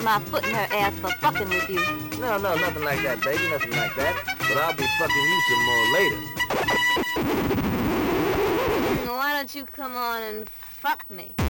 my foot in her ass for fucking with you. No, nothing like that, baby, nothing like that. But I'll be fucking you some more later. Why don't you come on and fuck me?